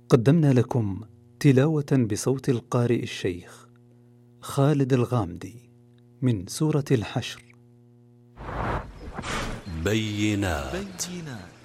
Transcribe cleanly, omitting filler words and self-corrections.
قدمنا لكم تلاوة بصوت القارئ الشيخ خالد الغامدي من سورة الحشر. بينات